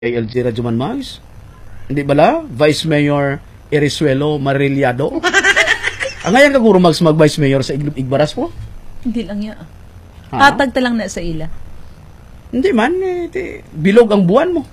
kay LG Rajuman Mas. Hindi bala? Vice Mayor Erisuelo Mariliado. Ang ngayon kaguro mag-Vice Mayor sa Igbaras po? Hindi lang yan. Hatag ta lang na sa ila. Hindi man, bilog ang buwan mo.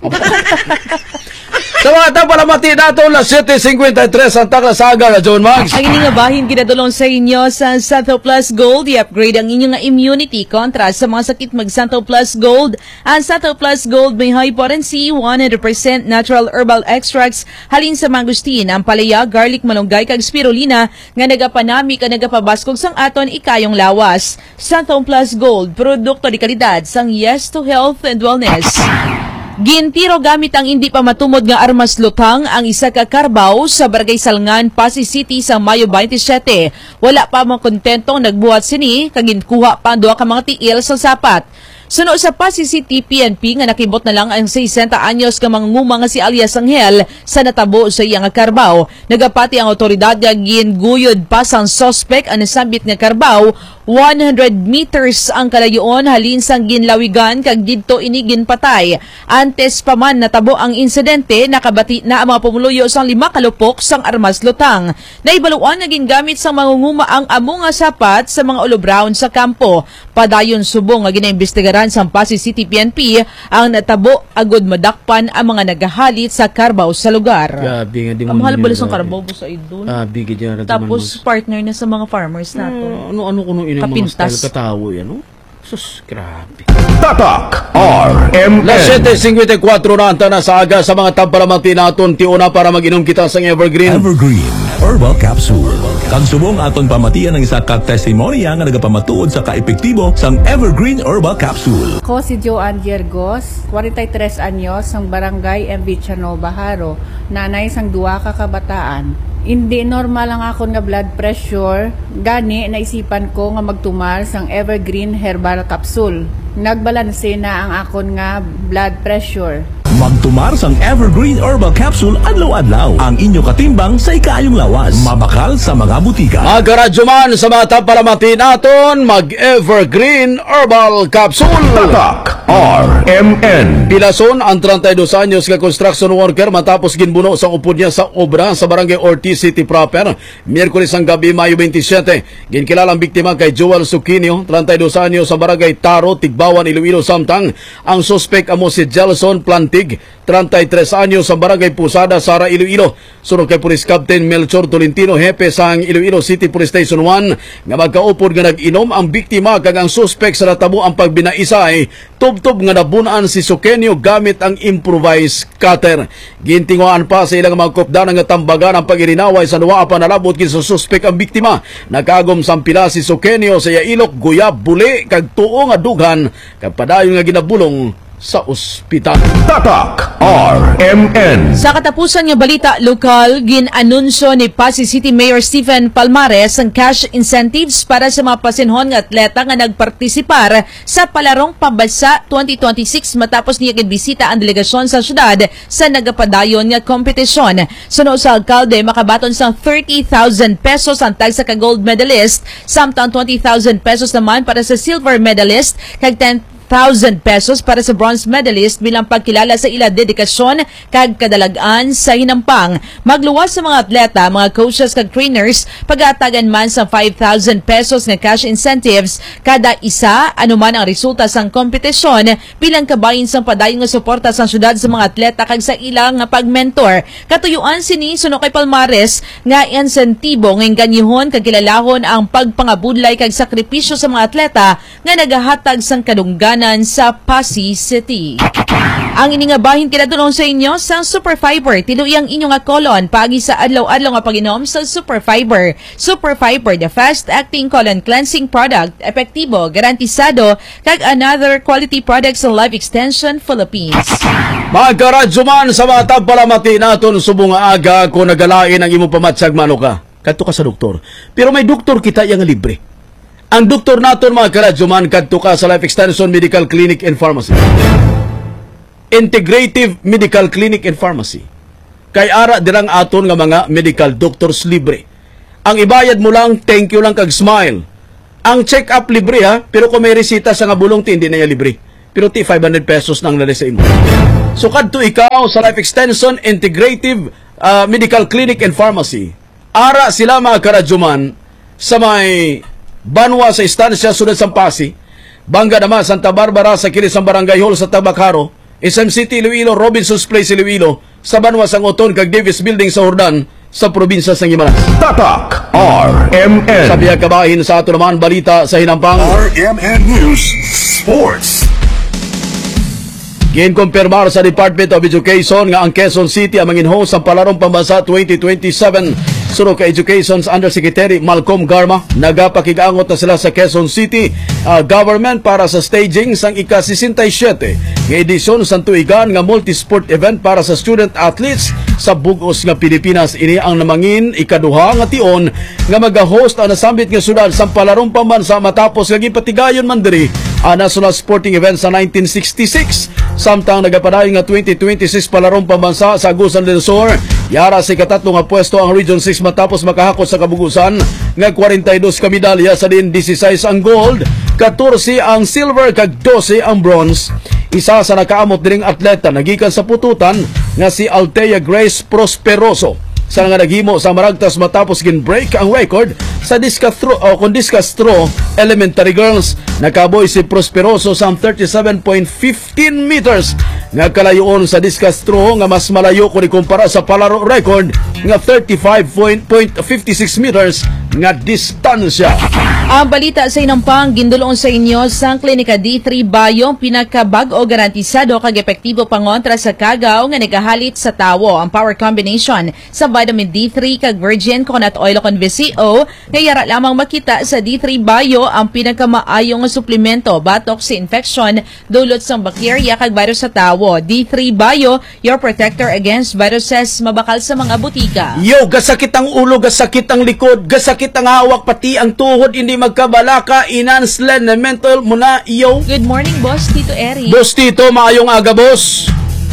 Sa mga tapalamati nato, las 7.53 ang Takasaga na John Max. Ang inyong bahin ginadulong sa inyo sa Santo Plus Gold. I-upgrade ang inyong immunity kontra sa mga sakit mag-Santo Plus Gold. Ang Santo Plus Gold may high potency, 100% natural herbal extracts halin sa mangustin, ang palaya, garlic, malunggay, kag spirulina nga nagapanami ka nagapabaskog sang aton ikayong lawas. Santo Plus Gold, produkto di kalidad sang Yes to Health and Wellness. Gintiro gamit ang hindi pa matumod nga armas lutang ang isa ka karbaw sa Barangay Salngan, Pasig City sa Mayo 27. Wala pa mga kontentong nagbuhat sini kaginkuha pa ang duha ka mga tiil sa sapat. Suno sa Pasig City PNP nga nakibot na lang ang 60 anyos ka mangunguma nga si alias Angel sa natabo sa iyang karbaw. Nagapati ang otoridad nga ginguyod pa sang suspect ang nasambit nga karbaw. 100 meters ang kalayoon halin sang ginlawigan kag didto ini ginpatay. Antes pa man natabo ang insidente, nakabati na ang mga pumuluyo sang 5 kalupok sang armas lutang. Naibaluan nga gingamit sang mangunguma ang amo nga sapat sa mga ulobrown sa kampo. Padayon subong nga ginaimbestigaran sang Pasig City PNP ang natabo agud madakpan ang mga nagahalit sa karbaw sa lugar. Grabe nga di mo. Mahal ba sang karbaw po sa idol? Bigid yan. Tapos partner na sa mga farmers nato. Ano kuno ini mga Kapintas. style katawo yan, no? Sus, grabe. Tatak RMN. Las 7.54 na ang tanasaga sa mga tampalamati naton tiuna para mag-inom kita sa Evergreen. Evergreen Herbal Capsule. Kang subong aton pamatian ng isa ka testimonya nga nagapamatuod sa kaepektibo sang Evergreen Herbal Capsule. Ako si Joanne Giergos, 43 anyos, ng Barangay MV Chanova, Haro, nanay sang duwa ka kabataan. Hindi normal ang akon nga blood pressure, gani naisipan ko nga magtumal sang Evergreen Herbal Capsule. Nagbalanse na ang akon nga blood pressure. Magtumar sang Evergreen Herbal Capsule adlaw-adlaw. Ang inyo katimbang sa ikayong lawas. Mabakal sa mga butika. Magaradyo man sa mga tampalamati naton, mag-Evergreen Herbal Capsule. Tatak RMN. Pilason ang 32 anyos nga construction worker matapos ginbuno sa upod niya sa obra sa Barangay Ortiz City proper. Miyerkules ang gabi, Mayo 27. Ginkilalang biktima kay Joel Suquinio, 32 anyos sa Barangay Taro, Tigbawan, Iloilo, Samtang. Ang suspect amo si Jelson Plantig, 33 anyos sa Barangay Pusada, Sara, Iloilo. Sunod kay Police Captain Melchor Tolentino, hepe sang Iloilo City Police Station 1, nga magkaupod nga nag-inom ang biktima kag ang suspect sa natabo ang pagbinaisay. Tubtob nga nabunaan si Suquinio gamit ang improvised cutter. Gintinguan pa sa ilang mga kopdanan nga tambagan ang pagirinaway sa nuwa pa nalabot kin sa suspect ang biktima. Nagkagom sampila si Suquinio sa yailok, guyab, buli kag tuo nga dughan kag padayon nga ginabulong sa ospital. Tatak RMN. Sa katapusan nga balita lokal, ginanunsyo ni Pasig City Mayor Stephen Palmares ang cash incentives para sa mga pasinhon nga atleta nga nagpartisipar sa Palarong Pambansa 2026 matapos niya bisita ang delegasyon sa syudad sa nagapadayon nga kompetisyon. Suno sa alkalde, makabaton sang 30,000 pesos ang tag sa ka-gold medalist, samtang 20,000 pesos naman para sa silver medalist, kag 10,000 pesos para sa bronze medalist bilang pagkilala sa ila dedikasyon kag kadalagan sa hinampang. Magluwas sa mga atleta, mga coaches kag trainers, pag-atagan man sa 5,000 pesos nga cash incentives kada isa anuman ang resulta sang kompetisyon bilang kabayin sang padayon nga suporta sa syudad sa mga atleta kag sa ilang nga pag-mentor. Katuyuan sini suno kay Palmares nga insentibo nga ganyihon kag kilalahon ang pagpangabudlay kag sakripisyo sa mga atleta nga nagahatag sang kadunggan sa Pasig City. Ang iningabahin kinadulong sa inyo sa Superfiber. Tiluyang inyo nga kolon pagi sa adlaw-adlaw nga pag-inom sa Superfiber. Superfiber, the fast-acting colon cleansing product, epektibo, garantisado, kag another quality products sa Life Extension Philippines. Magkaradyo man sa mga tampalamati naton subong nga aga kung nagalain ang imo pamatsag mano ka. Kadto ka sa doktor. Pero may doktor kita yang libre. Ang doktor naton mga karadyoman kadto ka sa Life Extension Medical Clinic and Pharmacy. Integrative Medical Clinic and Pharmacy. Kay ara dirang aton nga mga medical doctors libre. Ang ibayad mo lang, thank you lang kag smile. Ang check-up libre ha, pero kung may resita sa nga bulong hindi na libre. Pero ti 500 pesos nang nali sa imo. So kadto ikaw sa Life Extension Integrative Medical Clinic and Pharmacy. Ara sila mga karadyoman sa may Banwa sa istansya sunod sa Pasi, Bangga naman Santa Barbara sa kilis ng Barangay Hall sa Tabacaro, SM City Iloilo, Robinson's Place Iloilo, sa Banwa sa Ngoton kag Davis Building sa Hordan sa probinsya sa Guimaras. Tatak RMN. Sa biyag kabahin sa ato naman balita sa Hinampang. RMN News Sports. Ginkumpirmar sa Department of Education nga ang Quezon City ang mangin-host sa Palarong Pambansa 2027. Suro ka Education's Undersecretary Malcolm Garma, nagapakigangot na sila sa Quezon City government para sa staging sang ika-67 nga edisyon sa tuigan nga multi-sport event para sa student athletes sa bugos nga Pilipinas. Ini ang namangin ikaduha nga tion nga mag-host ang nasambit nga syudad sa Palarong Pambansa matapos nga gipatigayon man diri ang National Sporting Event sa 1966. Samtang nagapadayon nga 2026 Palarong Pambansa sa Agusan del Sur, yara sa ikatatlo nga pwesto ang Region 6 matapos makahakot sa kabugusan nga 42 ka medalya sa din 16 ang gold, 14 ang silver kag 12 ang bronze. Isa sa nakaamot diring atleta nagikan sa pututan nga si Althea Grace Prosperoso sa nga naghimo sa maragtas matapos gin-break ang record sa discus throw elementary girls. Nakaboy si Prosperoso sa 37.15 meters nga kalayoon sa discus throw nga mas malayo kung ikumpara sa palaro record nga 35.56 meters nga distansya. Ang balita sa Hinampang ginduloon sa inyo sang Klinika D3 Bayo pinakabag o garantisado kag epektibo pangontra sa kagaw nga nagahalit sa tawo. Ang power combination sa vitamin D3 kag virgin coconut oil o VCO nga yara lamang makita sa D3 Bayo ang pinakamaayong suplemento batok sa infection dulot sang bakterya kag virus sa tawo. D3 Bayo, your protector against viruses mabakal sa mga butika. Yo, gasakit ang ulo, gasakit ang likod, gasakit ang hawak, pati ang tuhod, hindi magkabalaka, inanslen na mental muna, yo. Good morning, Boss Tito Eri. Boss Tito, maayong aga, boss.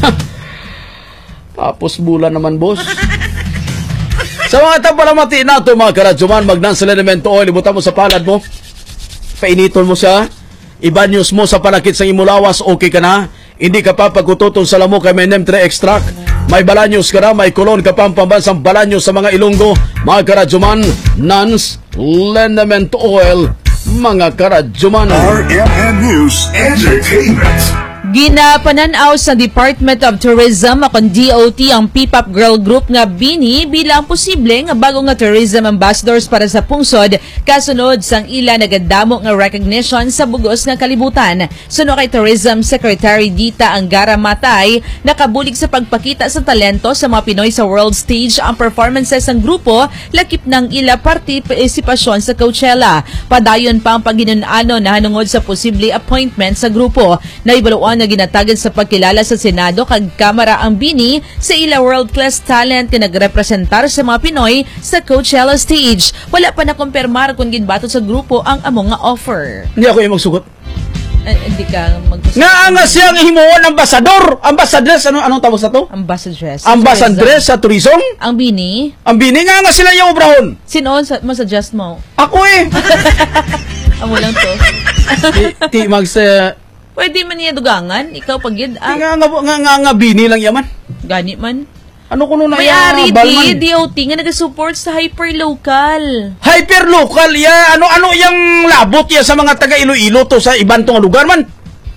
Tapos bulan naman, boss. Sa mga tapalamati na ito, mga karadyoman, magnansel elemento oil, ibutan mo sa palad mo, painiton mo siya, ibanyos mo sa panakit sa imulawas, okay ka na. Hindi ka pa pagkututon sa lamok kay may NEM3 extract. May balanyos ka na, may kolon ka pang pambansang balanyos sa mga ilonggo. Mga karadyoman, Nans Liniment Oil, mga karadyoman. RMN News Entertainment. Ginapananaw sa Department of Tourism akong DOT ang P-Pop Girl Group nga Bini bilang posible nga bago nga tourism ambassadors para sa pungsod kasunod sang ila nagadamo nga recognition sa bugos nga kalibutan. Suno kay Tourism Secretary Dita Angara Matay, nakabulig sa pagpakita sa talento sa mga Pinoy sa world stage ang performances ng grupo lakip ng ila partisipasyon sa Coachella. Padayon pa ang pagginunano na hanungod sa posible appointment sa grupo. Naibaluan na ginatagan sa pagkilala sa Senado kag Kamara ang Bini sa ila world-class talent na nagrepresentar sa mga Pinoy sa Coachella stage. Wala pa na kumpirmar kung ginbato sa grupo ang among nga offer. Hindi ako yung magsugot. Hindi ka magsugot. Nga siyang himuon ambasador. Ambassadress, anong tawag sa to? Ambassadress. Ambassadress sa tourism? Ang Bini? Ang Bini nga sila yung obrahon. Sino masasuggest mo? Ako eh. Amo lang to. Ti magsa... Pwede man niya dugangan. Ikaw pag yun. Nga Bini lang yaman. Gani man. Ano kuno na May ari balman? DOT nga nag-support sa hyperlocal. Hyperlocal ya. Ano yung labot ya sa mga taga Iloilo to sa ibang tong lugar man?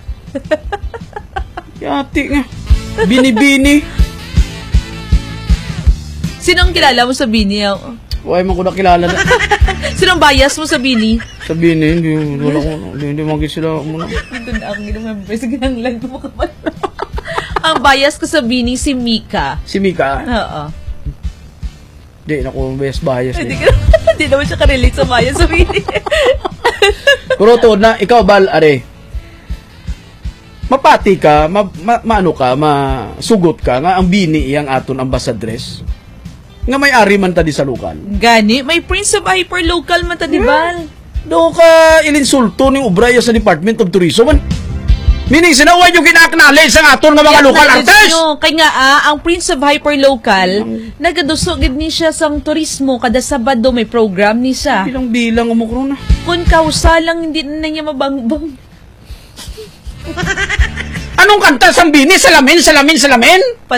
Yati nga. Bini-bini. Sinong kilala mo sa Bini? Why man ko nakilala na. Sinong bias mo sa Bini? Sa Bini, hindi magi sila muna. Ito na ako ginamember sa ginanglan mo kapag. Ang bias ko sa Bini si Mika. Si Mika? Oo. Hindi, naku, bias. Hindi naman siya karelate sa bias sa Bini. Pero to na, ikaw Bal, are, mapati ka, masugot ka, nga ang Bini iyang aton ambassadress. Nga may ari man tadi sa lokal. Gani, may Prince of Hyperlocal man tadi Bal. Do ka ilinsulto ng Ubraya sa Department of Tourism man. Meaning, sinawad yung kinaknalage sa aton ng mga local artists. Kaya nga, ang Prince of Hyperlocal, nagadusogid ni siya sa turismo, kada Sabado may program ni siya. Bilang umukro na. Kung kausa lang, hindi na niya mabangbang. Anong kanta? Sambini? Salamin? Salamin? Salamin?